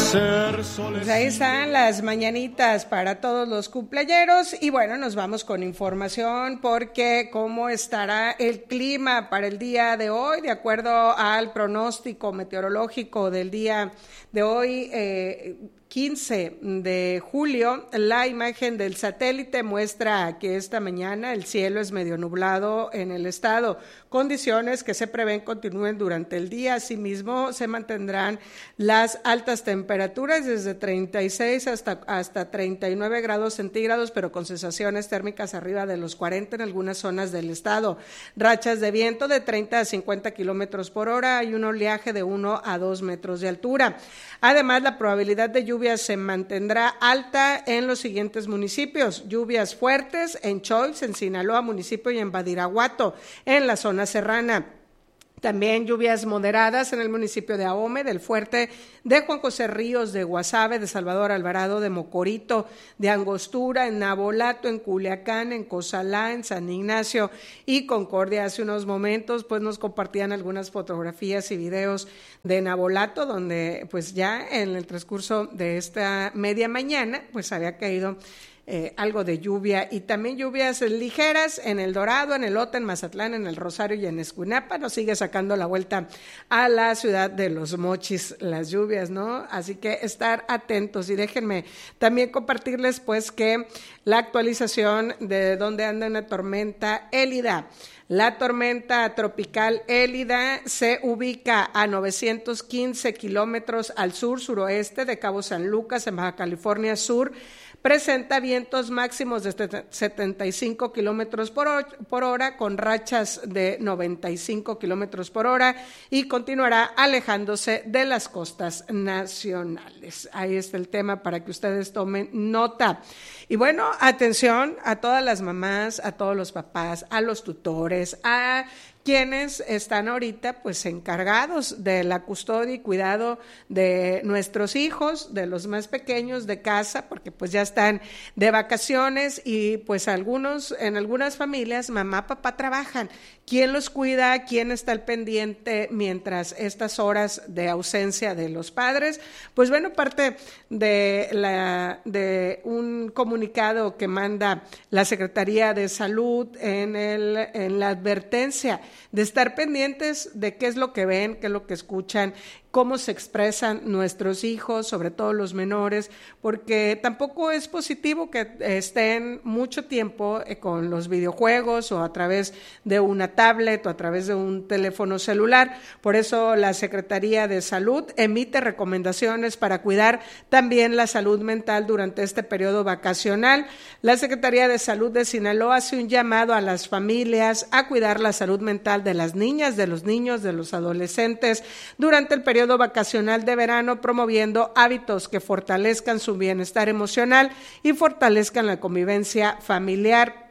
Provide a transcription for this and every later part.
Pues ahí están las mañanitas para todos los cumpleañeros y bueno, nos vamos con información porque cómo estará el clima para el día de hoy, de acuerdo al pronóstico meteorológico del día de hoy, 15 de julio, la imagen del satélite muestra que esta mañana el cielo es medio nublado en el estado, condiciones que se prevén continúen durante el día. Asimismo, se mantendrán las altas temperaturas desde 36 hasta 39 grados centígrados, pero con sensaciones térmicas arriba de los 40 en algunas zonas del estado. Rachas de viento de 30 a 50 kilómetros por hora y un oleaje de 1 a 2 metros de altura. Además, la probabilidad de lluvia se mantendrá alta en los siguientes municipios: lluvias fuertes en Choix, en Sinaloa, municipio, y en Badiraguato, en la zona serrana. También lluvias moderadas en el municipio de Ahome, del Fuerte, de Juan José Ríos, de Guasave, de Salvador Alvarado, de Mocorito, de Angostura, en Nabolato, en Culiacán, en Cozalá, en San Ignacio y Concordia. Hace unos momentos pues nos compartían algunas fotografías y videos de Nabolato, donde pues ya en el transcurso de esta media mañana pues había caído algo de lluvia, y también lluvias ligeras en El Dorado, en Elote, en Mazatlán, en El Rosario y en Escuinapa. Nos sigue sacando la vuelta a la ciudad de Los Mochis las lluvias, ¿no? Así que estar atentos, y déjenme también compartirles pues que la actualización de dónde anda una tormenta Élida. La tormenta tropical Élida se ubica a 915 kilómetros al sur-suroeste de Cabo San Lucas, en Baja California Sur. Presenta vientos máximos de 75 kilómetros por hora, con rachas de 95 kilómetros por hora, y continuará alejándose de las costas nacionales. Ahí está el tema para que ustedes tomen nota. Y bueno, atención a todas las mamás, a todos los papás, a los tutores, a quienes están ahorita pues encargados de la custodia y cuidado de nuestros hijos, de los más pequeños de casa, porque pues ya están de vacaciones, y pues en algunas familias mamá, papá trabajan. ¿Quién los cuida? ¿Quién está al pendiente mientras estas horas de ausencia de los padres? Pues bueno, parte de un comunicado que manda la Secretaría de Salud en la advertencia de estar pendientes de qué es lo que ven, qué es lo que escuchan, cómo se expresan nuestros hijos, sobre todo los menores, porque tampoco es positivo que estén mucho tiempo con los videojuegos o a través de una tablet o a través de un teléfono celular. Por eso la Secretaría de Salud emite recomendaciones para cuidar también la salud mental durante este periodo vacacional. La Secretaría de Salud de Sinaloa hace un llamado a las familias a cuidar la salud mental de las niñas, de los niños, de los adolescentes durante el periodo vacacional de verano, promoviendo hábitos que fortalezcan su bienestar emocional y fortalezcan la convivencia familiar.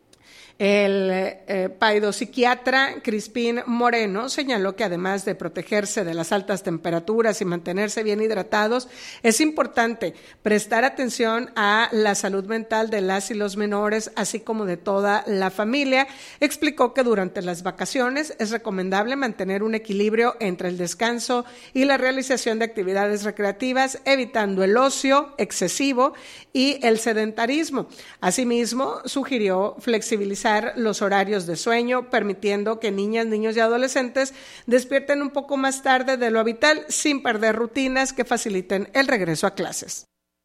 El paidopsiquiatra Crispín Moreno señaló que además de protegerse de las altas temperaturas y mantenerse bien hidratados, es importante prestar atención a la salud mental de las y los menores, así como de toda la familia. Explicó que durante las vacaciones es recomendable mantener un equilibrio entre el descanso y la realización de actividades recreativas, evitando el ocio excesivo y el sedentarismo. Asimismo, sugirió flexibilizar los horarios de sueño, permitiendo que niñas, niños y adolescentes despierten un poco más tarde de lo habitual, sin perder rutinas que faciliten el regreso a clases.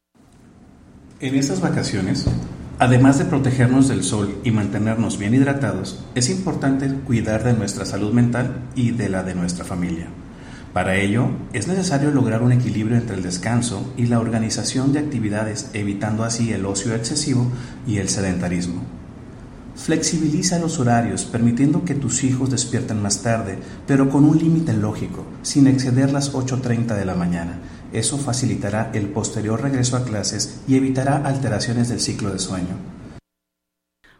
En estas vacaciones, además de protegernos del sol y mantenernos bien hidratados, es importante cuidar de nuestra salud mental y de la de nuestra familia. Para ello, es necesario lograr un equilibrio entre el descanso y la organización de actividades, evitando así el ocio excesivo y el sedentarismo. Flexibiliza los horarios, permitiendo que tus hijos despierten más tarde, pero con un límite lógico, sin exceder las 8:30 de la mañana. Eso facilitará el posterior regreso a clases y evitará alteraciones del ciclo de sueño.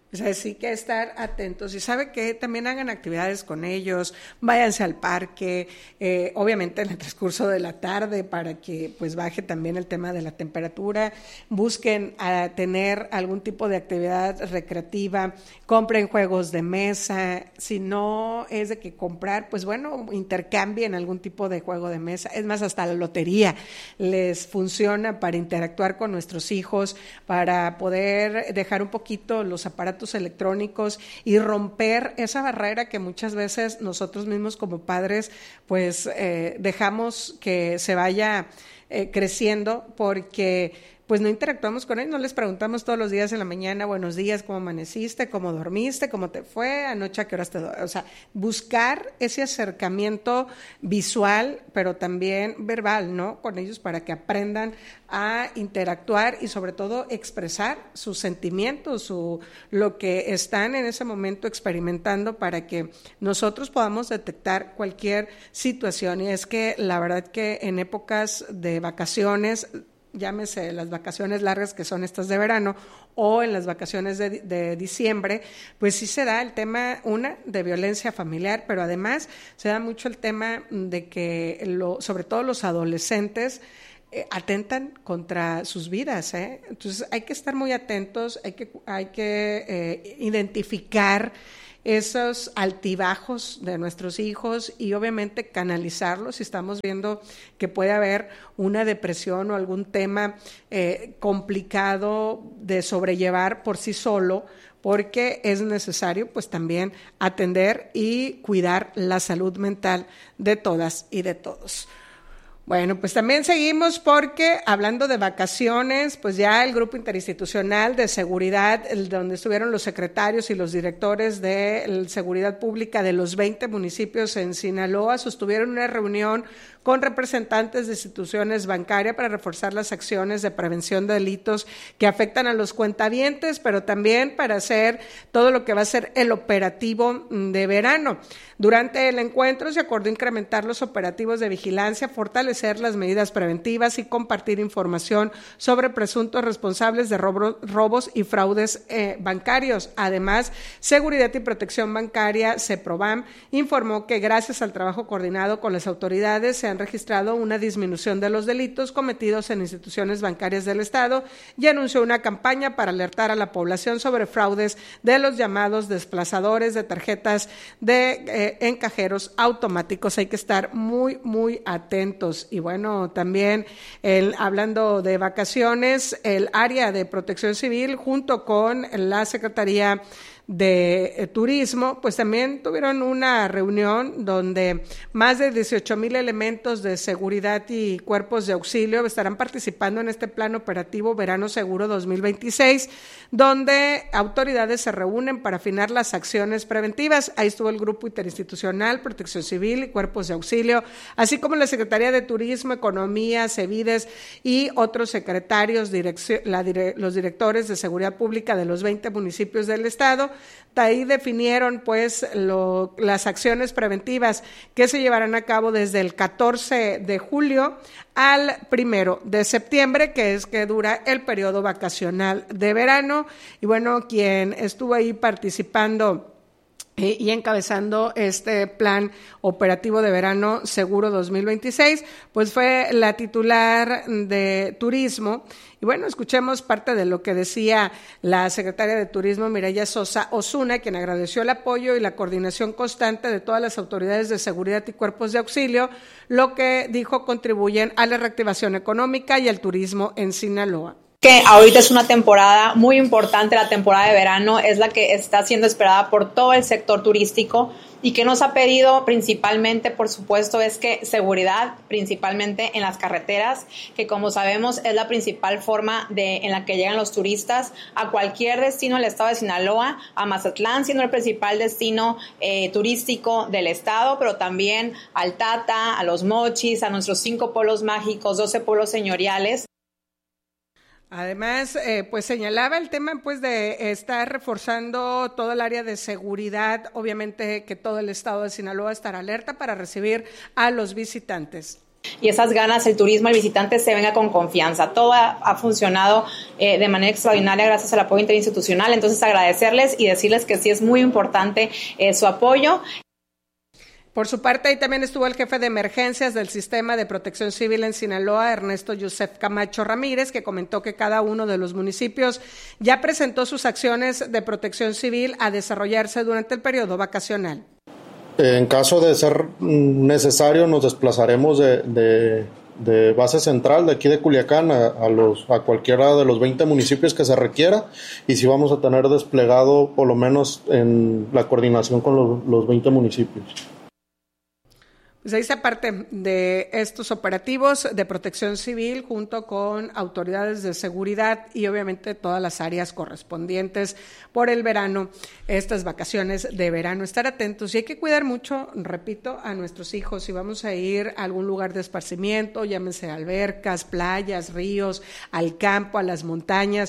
O sea, sí que estar atentos y sabe que también hagan actividades con ellos, váyanse al parque, obviamente en el transcurso de la tarde para que pues baje también el tema de la temperatura, busquen tener algún tipo de actividad recreativa, compren juegos de mesa, si no es de que comprar, pues bueno, intercambien algún tipo de juego de mesa, es más, hasta la lotería les funciona para interactuar con nuestros hijos, para poder dejar un poquito los aparatos electrónicos y romper esa barrera que muchas veces nosotros mismos como padres pues dejamos que se vaya creciendo porque pues no interactuamos con ellos, no les preguntamos todos los días en la mañana, buenos días, ¿cómo amaneciste? ¿Cómo dormiste? ¿Cómo te fue? ¿Anoche a qué horas te dormiste? O sea, buscar ese acercamiento visual, pero también verbal, ¿no? Con ellos para que aprendan a interactuar y sobre todo expresar sus sentimientos, lo que están en ese momento experimentando para que nosotros podamos detectar cualquier situación. Y es que la verdad que en épocas de vacaciones, llámese las vacaciones largas que son estas de verano o en las vacaciones de diciembre, pues sí se da el tema, de violencia familiar, pero además se da mucho el tema de que sobre todo los adolescentes atentan contra sus vidas, ¿eh? Entonces hay que estar muy atentos, hay que identificar esos altibajos de nuestros hijos y obviamente canalizarlos si estamos viendo que puede haber una depresión o algún tema complicado de sobrellevar por sí solo, porque es necesario pues también atender y cuidar la salud mental de todas y de todos. Bueno, pues también seguimos porque hablando de vacaciones, pues ya el Grupo Interinstitucional de Seguridad, donde estuvieron los secretarios y los directores de Seguridad Pública de los 20 municipios en Sinaloa, sostuvieron una reunión con representantes de instituciones bancarias para reforzar las acciones de prevención de delitos que afectan a los cuentavientes, pero también para hacer todo lo que va a ser el operativo de verano. Durante el encuentro se acordó incrementar los operativos de vigilancia, fortalecer las medidas preventivas y compartir información sobre presuntos responsables de robos y fraudes bancarios. Además, Seguridad y Protección Bancaria, SEPROBAM, informó que gracias al trabajo coordinado con las autoridades se han registrado una disminución de los delitos cometidos en instituciones bancarias del Estado y anunció una campaña para alertar a la población sobre fraudes de los llamados desplazadores de tarjetas en cajeros automáticos. Hay que estar muy, muy atentos. Y bueno, también hablando de vacaciones, el área de Protección Civil junto con la Secretaría de Turismo, pues también tuvieron una reunión donde más de 18,000 elementos de seguridad y cuerpos de auxilio estarán participando en este plan operativo Verano Seguro 2026, donde autoridades se reúnen para afinar las acciones preventivas. Ahí estuvo el Grupo Interinstitucional, Protección Civil y Cuerpos de Auxilio, así como la Secretaría de Turismo, Economía, CEVIDES y otros secretarios, los directores de Seguridad Pública de los 20 municipios del Estado. De ahí definieron pues las acciones preventivas que se llevarán a cabo desde el 14 de julio al 1 de septiembre, que es que dura el periodo vacacional de verano. Y bueno, quien estuvo ahí participando y encabezando este plan operativo de verano seguro 2026, pues fue la titular de Turismo. Y bueno, escuchemos parte de lo que decía la secretaria de Turismo, Mireya Sosa Osuna, quien agradeció el apoyo y la coordinación constante de todas las autoridades de seguridad y cuerpos de auxilio, lo que dijo contribuyen a la reactivación económica y al turismo en Sinaloa. Que ahorita es una temporada muy importante, la temporada de verano es la que está siendo esperada por todo el sector turístico y que nos ha pedido principalmente, por supuesto, es que seguridad, principalmente en las carreteras, que como sabemos es la principal forma en la que llegan los turistas a cualquier destino del estado de Sinaloa, a Mazatlán siendo el principal destino turístico del estado, pero también al Tata, a Los Mochis, a nuestros 5 pueblos mágicos, 12 pueblos señoriales. Además, pues señalaba el tema pues de estar reforzando todo el área de seguridad, obviamente que todo el estado de Sinaloa estará alerta para recibir a los visitantes. y esas ganas, el turismo, el visitante se venga con confianza. Todo ha funcionado de manera extraordinaria gracias al apoyo interinstitucional, entonces agradecerles y decirles que sí es muy importante su apoyo. Por su parte, ahí también estuvo el jefe de emergencias del Sistema de Protección Civil en Sinaloa, Ernesto Yusef Camacho Ramírez, que comentó que cada uno de los municipios ya presentó sus acciones de protección civil a desarrollarse durante el periodo vacacional. En caso de ser necesario, nos desplazaremos de base central de aquí de Culiacán a cualquiera de los 20 municipios que se requiera, y si vamos a tener desplegado por lo menos en la coordinación con los 20 municipios. Pues ahí está parte de estos operativos de protección civil junto con autoridades de seguridad y obviamente todas las áreas correspondientes por el verano, estas vacaciones de verano. Estar atentos y hay que cuidar mucho, repito, a nuestros hijos. Si vamos a ir a algún lugar de esparcimiento, llámense albercas, playas, ríos, al campo, a las montañas,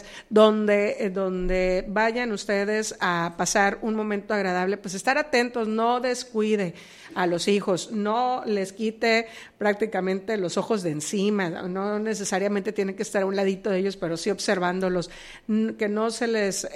donde vayan ustedes a pasar un momento agradable, pues estar atentos, no descuide a los hijos, no les quite prácticamente los ojos de encima, no necesariamente tienen que estar a un ladito de ellos, pero sí observándolos, que no se les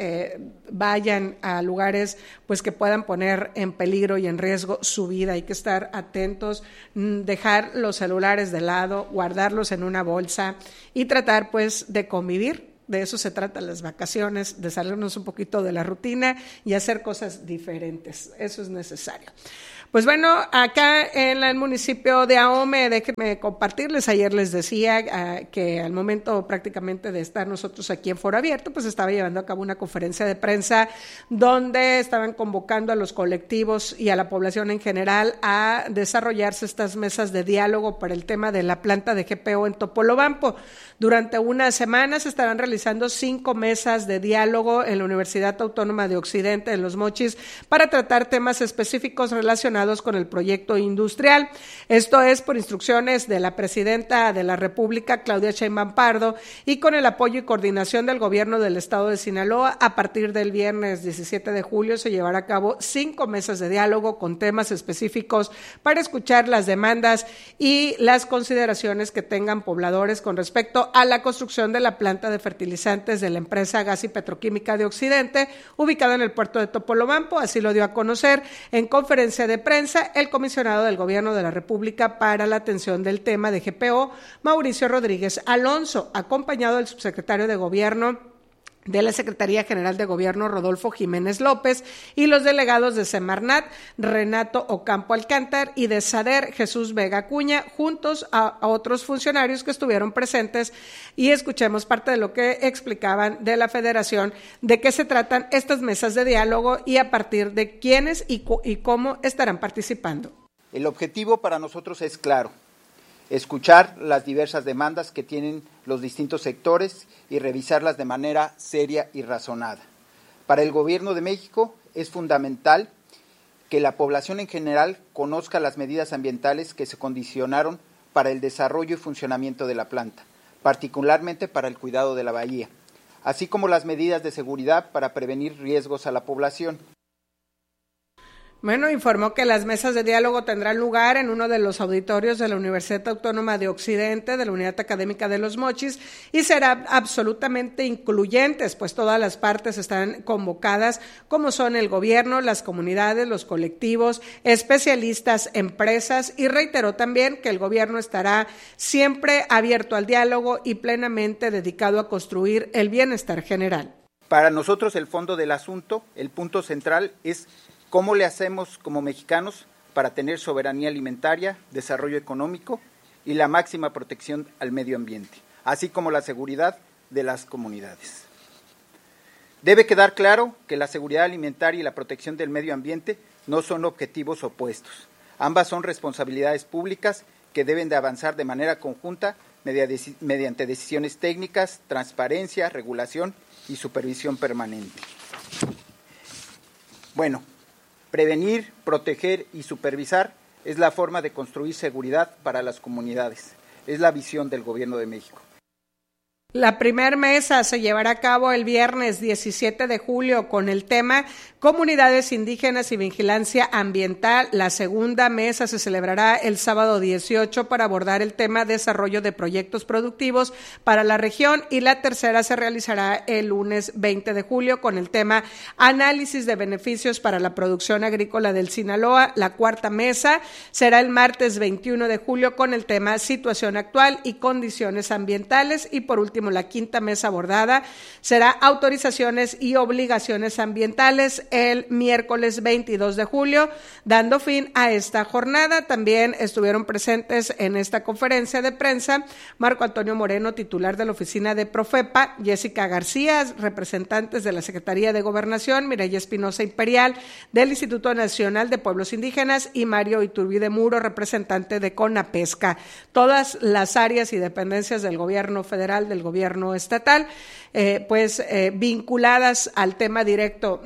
vayan a lugares pues que puedan poner en peligro y en riesgo su vida. Hay que estar atentos, dejar los celulares de lado, guardarlos en una bolsa y tratar pues de convivir. De eso se trata las vacaciones, de salirnos un poquito de la rutina y hacer cosas diferentes. Eso es necesario. Pues bueno, acá en el municipio de Ahome, déjenme compartirles, ayer les decía que al momento prácticamente de estar nosotros aquí en Foro Abierto, pues estaba llevando a cabo una conferencia de prensa donde estaban convocando a los colectivos y a la población en general a desarrollarse estas mesas de diálogo para el tema de la planta de GPO en Topolobampo. Durante una semana se estarán realizando 5 mesas de diálogo en la Universidad Autónoma de Occidente, en Los Mochis, para tratar temas específicos relacionados con el proyecto industrial. Esto es por instrucciones de la presidenta de la República, Claudia Sheinbaum Pardo, y con el apoyo y coordinación del gobierno del estado de Sinaloa. A partir del viernes 17 de julio se llevará a cabo 5 mesas de diálogo con temas específicos para escuchar las demandas y las consideraciones que tengan pobladores con respecto a la construcción de la planta de fertilizantes de la empresa Gas y Petroquímica de Occidente, ubicada en el puerto de Topolobampo. Así lo dio a conocer en conferencia de prensa el comisionado del Gobierno de la República para la atención del tema de GPO, Mauricio Rodríguez Alonso, acompañado del subsecretario de Gobierno de la Secretaría General de Gobierno, Rodolfo Jiménez López, y los delegados de Semarnat, Renato Ocampo Alcántar, y de SADER, Jesús Vega Acuña, juntos a otros funcionarios que estuvieron presentes, y escuchemos parte de lo que explicaban de la Federación, de qué se tratan estas mesas de diálogo y a partir de quiénes y cómo estarán participando. El objetivo para nosotros es claro: escuchar las diversas demandas que tienen los distintos sectores y revisarlas de manera seria y razonada. Para el Gobierno de México es fundamental que la población en general conozca las medidas ambientales que se condicionaron para el desarrollo y funcionamiento de la planta, particularmente para el cuidado de la bahía, así como las medidas de seguridad para prevenir riesgos a la población. Bueno, informó que las mesas de diálogo tendrán lugar en uno de los auditorios de la Universidad Autónoma de Occidente, de la Unidad Académica de Los Mochis, y serán absolutamente incluyentes, pues todas las partes están convocadas, como son el gobierno, las comunidades, los colectivos, especialistas, empresas, y reiteró también que el gobierno estará siempre abierto al diálogo y plenamente dedicado a construir el bienestar general. Para nosotros el fondo del asunto, el punto central es ¿cómo le hacemos como mexicanos para tener soberanía alimentaria, desarrollo económico y la máxima protección al medio ambiente, así como la seguridad de las comunidades? Debe quedar claro que la seguridad alimentaria y la protección del medio ambiente no son objetivos opuestos. Ambas son responsabilidades públicas que deben de avanzar de manera conjunta mediante decisiones técnicas, transparencia, regulación y supervisión permanente. Bueno, prevenir, proteger y supervisar es la forma de construir seguridad para las comunidades. Es la visión del Gobierno de México. La primera mesa se llevará a cabo el viernes 17 de julio con el tema Comunidades Indígenas y Vigilancia Ambiental. La segunda mesa se celebrará el sábado 18 para abordar el tema Desarrollo de Proyectos Productivos para la región, y la tercera se realizará el lunes 20 de julio con el tema Análisis de Beneficios para la Producción Agrícola del Sinaloa. La cuarta mesa será el martes 21 de julio con el tema Situación Actual y Condiciones Ambientales, y por último la quinta mesa abordada será autorizaciones y obligaciones ambientales el miércoles 22 de julio, dando fin a esta jornada. También estuvieron presentes en esta conferencia de prensa Marco Antonio Moreno, titular de la oficina de Profepa, Jessica García, representantes de la Secretaría de Gobernación, Mireya Espinosa Imperial del Instituto Nacional de Pueblos Indígenas y Mario Iturbide Muro, representante de CONAPESCA. Todas las áreas y dependencias del gobierno federal, del gobierno estatal, vinculadas al tema directo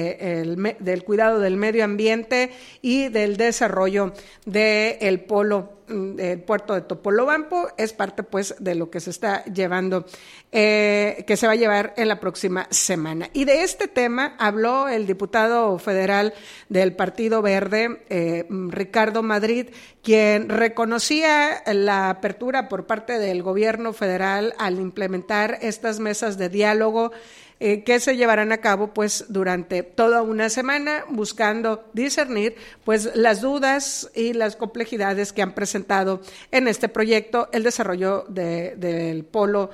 del cuidado del medio ambiente y del desarrollo del polo, el puerto de Topolobampo. Es parte pues de lo que se está llevando, que se va a llevar en la próxima semana. Y de este tema habló el diputado federal del Partido Verde, Ricardo Madrid, quien reconocía la apertura por parte del gobierno federal al implementar estas mesas de diálogo que se llevarán a cabo pues durante toda una semana, buscando discernir pues las dudas y las complejidades que han presentado en este proyecto el desarrollo del polo,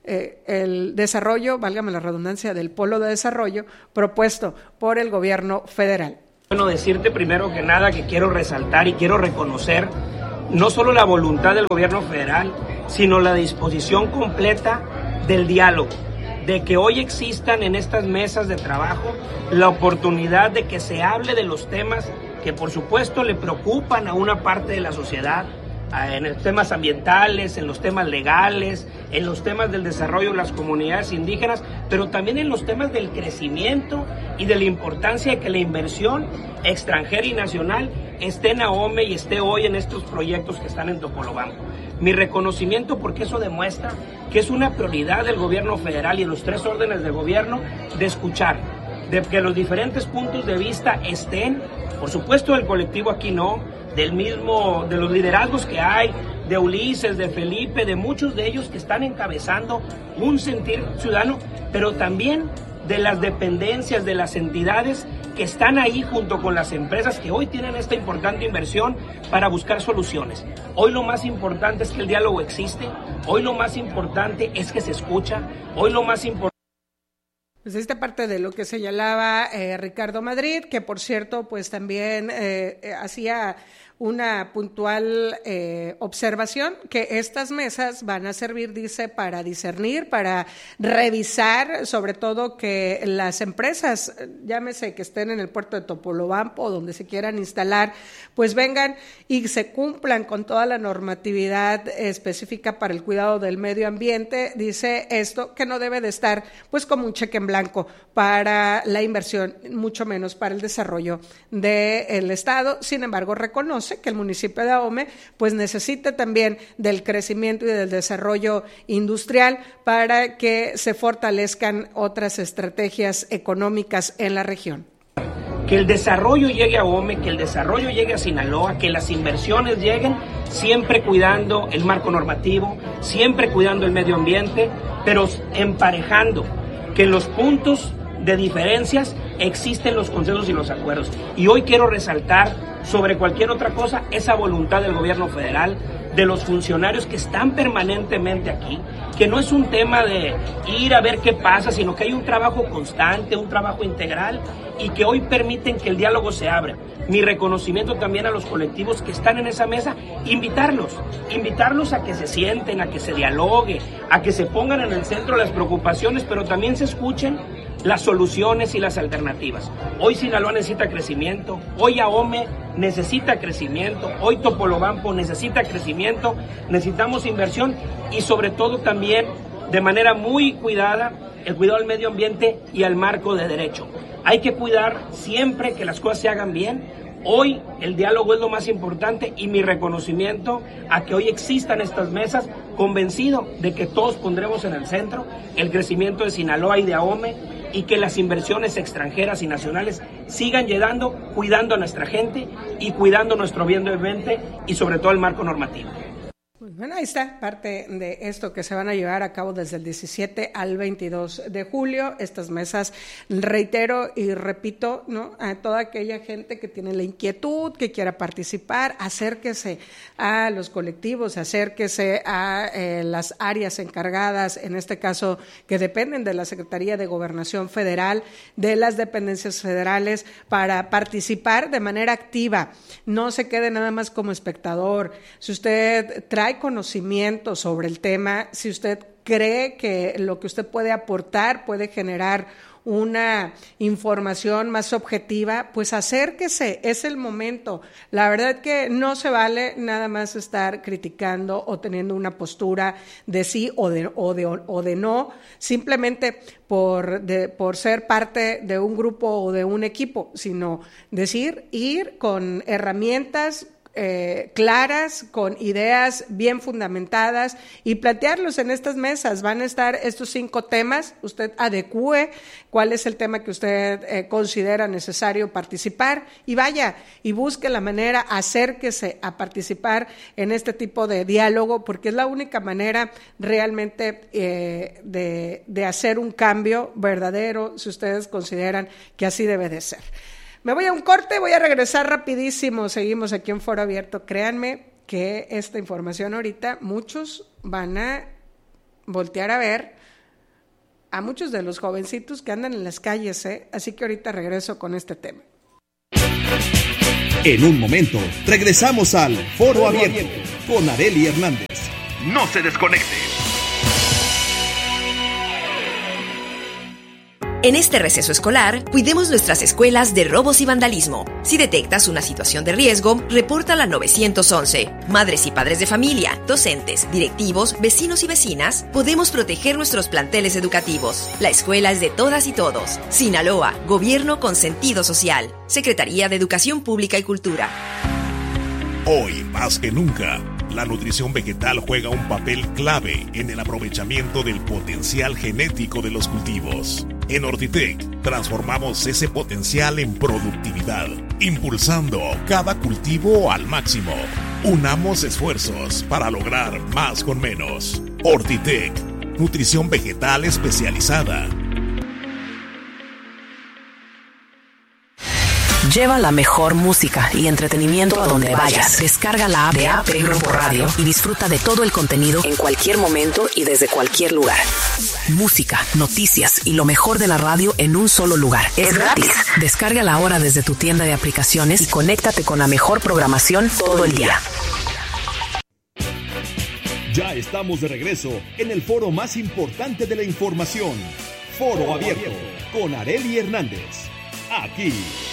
el desarrollo, válgame la redundancia, del polo de desarrollo propuesto por el gobierno federal. Bueno, decirte primero que nada que quiero resaltar y quiero reconocer no solo la voluntad del gobierno federal, sino la disposición completa del diálogo, de que hoy existan en estas mesas de trabajo la oportunidad de que se hable de los temas que por supuesto le preocupan a una parte de la sociedad, en los temas ambientales, en los temas legales, en los temas del desarrollo de las comunidades indígenas, pero también en los temas del crecimiento y de la importancia de que la inversión extranjera y nacional esté en AOME y esté hoy en estos proyectos que están en Topolobampo. Mi reconocimiento, porque eso demuestra que es una prioridad del gobierno federal y de los tres órdenes del gobierno de escuchar, de que los diferentes puntos de vista estén, por supuesto del colectivo Aquí No, de los liderazgos que hay, de Ulises, de Felipe, de muchos de ellos que están encabezando un sentir ciudadano, pero también de las dependencias, de las entidades que están ahí junto con las empresas que hoy tienen esta importante inversión para buscar soluciones. Hoy lo más importante es que el diálogo existe, hoy lo más importante es que se escucha, hoy lo más importante... Pues esta parte de lo que señalaba Ricardo Madrid, que por cierto pues también hacía una puntual observación, que estas mesas van a servir, dice, para discernir, para revisar, sobre todo que las empresas, llámese que estén en el puerto de Topolobampo o donde se quieran instalar, pues vengan y se cumplan con toda la normatividad específica para el cuidado del medio ambiente. Dice esto, que no debe de estar pues como un cheque en blanco para la inversión, mucho menos para el desarrollo del Estado. Sin embargo, reconoce que el municipio de AOME pues necesita también del crecimiento y del desarrollo industrial para que se fortalezcan otras estrategias económicas en la región. Que el desarrollo llegue a AOME, que el desarrollo llegue a Sinaloa, que las inversiones lleguen, siempre cuidando el marco normativo, siempre cuidando el medio ambiente, pero emparejando que en los puntos de diferencias existen los consensos y los acuerdos. Y hoy quiero resaltar sobre cualquier otra cosa esa voluntad del gobierno federal, de los funcionarios que están permanentemente aquí, que no es un tema de ir a ver qué pasa, sino que hay un trabajo constante, un trabajo integral y que hoy permiten que el diálogo se abra. Mi reconocimiento también a los colectivos que están en esa mesa, invitarlos a que se sienten, a que se dialogue, a que se pongan en el centro las preocupaciones, pero también se escuchen las soluciones y las alternativas. Hoy Sinaloa necesita crecimiento, hoy AOME necesita crecimiento, hoy Topolobampo necesita crecimiento, necesitamos inversión y sobre todo también de manera muy cuidada el cuidado al medio ambiente y al marco de derecho. Hay que cuidar siempre que las cosas se hagan bien. Hoy el diálogo es lo más importante y mi reconocimiento a que hoy existan estas mesas convencido de que todos pondremos en el centro el crecimiento de Sinaloa y de AOME, y que las inversiones extranjeras y nacionales sigan llegando, cuidando a nuestra gente y cuidando nuestro medio ambiente y sobre todo el marco normativo. Bueno, ahí está parte de esto que se van a llevar a cabo desde el 17 al 22 de julio. Estas mesas, reitero y repito, ¿no?, a toda aquella gente que tiene la inquietud, que quiera participar, acérquese a los colectivos, acérquese a las áreas encargadas, en este caso que dependen de la Secretaría de Gobernación Federal, de las dependencias federales, para participar de manera activa. No se quede nada más como espectador. Si usted trae conocimiento sobre el tema, si usted cree que lo que usted puede aportar puede generar una información más objetiva, pues acérquese, es el momento. La verdad que no se vale nada más estar criticando o teniendo una postura de sí o de no, simplemente por ser parte de un grupo o de un equipo, sino ir con herramientas claras, con ideas bien fundamentadas y plantearlos en estas mesas. Van a estar estos 5 temas, usted adecúe cuál es el tema que usted considera necesario participar y vaya y busque la manera, acérquese a participar en este tipo de diálogo, porque es la única manera realmente de hacer un cambio verdadero, si ustedes consideran que así debe de ser. Me voy a un corte, voy a regresar rapidísimo, seguimos aquí en Foro Abierto. Créanme que esta información ahorita muchos van a voltear a ver a muchos de los jovencitos que andan en las calles, así que ahorita regreso con este tema. En un momento, regresamos al Foro Abierto con Arely Hernández. No se desconecte. En este receso escolar, cuidemos nuestras escuelas de robos y vandalismo. Si detectas una situación de riesgo, repórtala al 911. Madres y padres de familia, docentes, directivos, vecinos y vecinas, podemos proteger nuestros planteles educativos. La escuela es de todas y todos. Sinaloa, Gobierno con sentido social. Secretaría de Educación Pública y Cultura. Hoy, más que nunca, la nutrición vegetal juega un papel clave en el aprovechamiento del potencial genético de los cultivos. En Ortitec, transformamos ese potencial en productividad, impulsando cada cultivo al máximo. Unamos esfuerzos para lograr más con menos. Ortitec, nutrición vegetal especializada. Lleva la mejor música y entretenimiento a donde vayas. Descarga la app de AP Grupo Radio y disfruta de todo el contenido en cualquier momento y desde cualquier lugar. Música, noticias y lo mejor de la radio en un solo lugar. Es gratis. Descárgala ahora desde tu tienda de aplicaciones y conéctate con la mejor programación todo el día. Ya estamos de regreso en el foro más importante de la información. Foro Abierto con Arely Hernández. Aquí